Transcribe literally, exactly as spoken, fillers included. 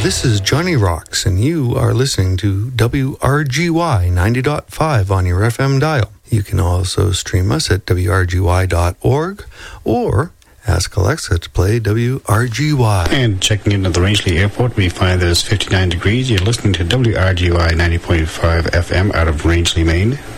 this is Johnny Rocks, and you are listening to W R G Y ninety point five on your F M dial. You can also stream us at W R G Y dot org or ask Alexa to play W R G Y. And checking into the Rangeley Airport, we find that it's fifty-nine degrees. You're listening to W R G Y ninety point five F M out of Rangeley, Maine.